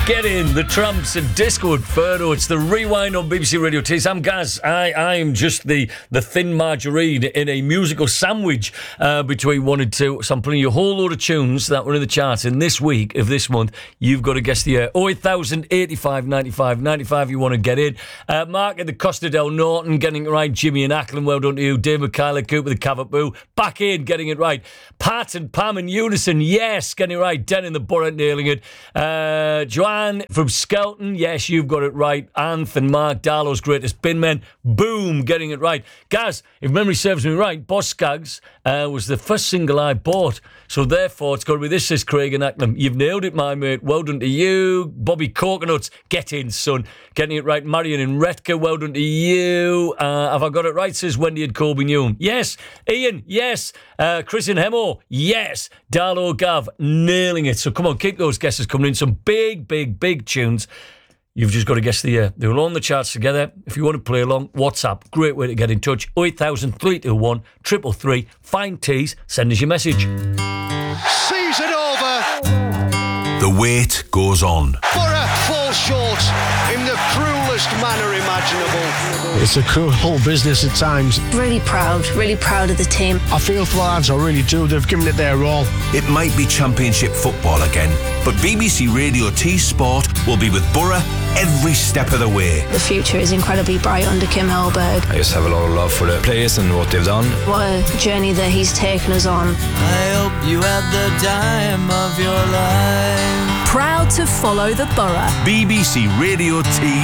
Get in, the Tramps and Disco Inferno. It's the Rewind on BBC Radio T. I'm Gaz. I am just the thin margarine in a musical sandwich between 1 and 2. So I'm playing you a whole load of tunes that were in the charts in this week of this month. You've got to guess the year. 08000 85 95 95 you want to get in. Mark at the Costa del Norton getting it right. Jimmy and Ackland, well done to you. Dave McKayla, Cooper the Cavapoo, back in, getting it right. Pat and Pam in unison, yes, getting it right. Den in the Borough, nailing it. Joanne from Skelton, yes, you've got it right. Anth and Mark, Darlow's Greatest Bin Men, boom, getting it right. Gaz, if memory serves me right, Boss Skaggs was the first single I bought, so therefore it's got to be this, says Craig and Acklam. You've nailed it, my mate, well done to you. Bobby Coconuts, get in, son, getting it right. Marion in Retka, well done to you. Have I got it right, says Wendy and Colby Newham. Yes. Ian, yes. Chris in Hemo, yes. Darlow Gav, nailing it. So come on, keep those guesses coming in. Some big tunes. You've just got to guess the year. They were all on the charts together. If you want to play along, WhatsApp, great way to get in touch. 08000 321 333. Find T's, send us your message. Season over. The wait goes on. Borough fall short in the cruelest manner imaginable. It's a cruel business at times. Really proud of the team. I feel for the lads, I really do. They've given it their all. It might be Championship football again, but BBC Radio T Sport will be with Borough every step of the way. The future is incredibly bright under Kim Hellberg. I just have a lot of love for the place and what they've done. What a journey that he's taken us on. I hope you had the time of your life. Proud to follow the Borough. BBC Radio T